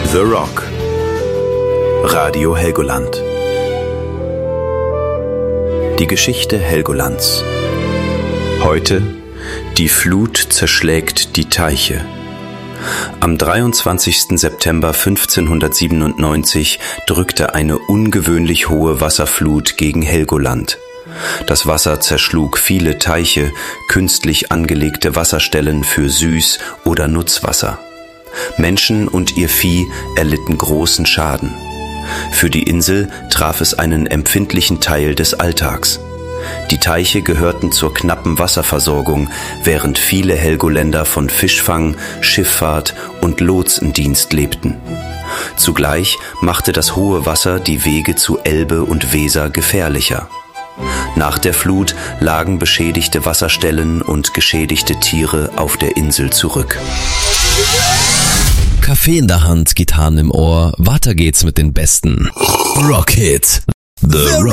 The Rock. Radio Helgoland. Die Geschichte Helgolands. Heute: Die Flut zerschlägt die Teiche. Am 23. September 1597 drückte eine ungewöhnlich hohe Wasserflut gegen Helgoland. Das Wasser zerschlug viele Teiche, künstlich angelegte Wasserstellen für Süß- oder Nutzwasser. Menschen und ihr Vieh erlitten großen Schaden. Für die Insel traf es einen empfindlichen Teil des Alltags. Die Teiche gehörten zur knappen Wasserversorgung, während viele Helgoländer von Fischfang, Schifffahrt und Lotsendienst lebten. Zugleich machte das hohe Wasser die Wege zu Elbe und Weser gefährlicher. Nach der Flut lagen beschädigte Wasserstellen und geschädigte Tiere auf der Insel zurück. Kaffee in der Hand, Gitarren im Ohr, weiter geht's mit den besten Rock Hits. The Rock.